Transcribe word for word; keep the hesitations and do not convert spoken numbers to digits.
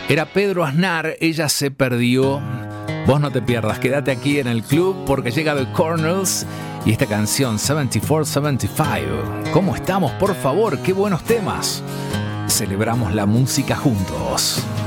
Era Pedro Aznar, ella se perdió. Vos no te pierdas, quédate aquí en el club porque llega The Cornels y esta canción setenta y cuatro setenta y cinco. ¿Cómo estamos? Por favor, qué buenos temas. Celebramos la música juntos.